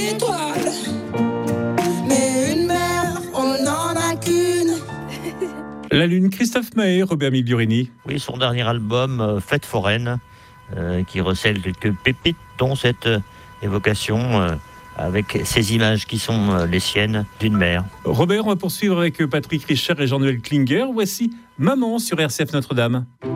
étoiles. Mais une mère, on n'en a qu'une. La Lune, Christophe Maé, Robert Migliorini. Oui, son dernier album, Fête foraine, qui recèle quelques pépites, dont cette évocation avec ces images qui sont les siennes d'une mère. Robert, on va poursuivre avec Patrick Richer et Jean-Noël Klinger. Voici Maman sur RCF Notre-Dame.